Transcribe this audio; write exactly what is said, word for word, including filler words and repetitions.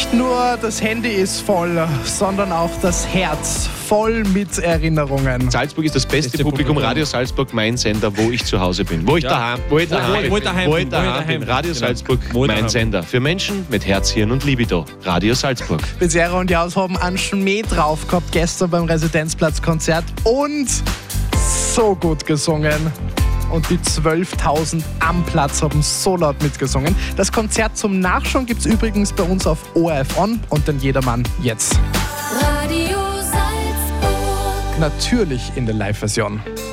Nicht nur das Handy ist voll, sondern auch das Herz voll mit Erinnerungen. Salzburg ist das beste, Beste Publikum. Publikum. Radio Salzburg, mein Sender, wo ich zu Hause bin. Wo ich Ja. daheim, wo ich daheim, wo ich daheim wo bin, ich daheim bin. Radio Genau. Salzburg, Wo ich mein daheim. Sender. Für Menschen mit Herz, Hirn und Libido. Radio Salzburg. Bezerra und Jaus haben einen Schmäh drauf gehabt gestern beim Residenzplatzkonzert und so gut gesungen. Und die zwölftausend am Platz haben so laut mitgesungen. Das Konzert zum Nachschauen gibt es übrigens bei uns auf O R F On und den Jedermann jetzt. Radio Salzburg. Natürlich in der Live-Version.